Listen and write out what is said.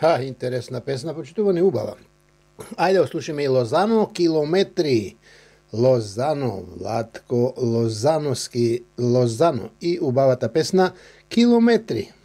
Интересна песна, почитувана и убава. Ајде ослушаме и Лозано, километри. Лозано, Владко Лозановски, Лозано и убавата песна Километри.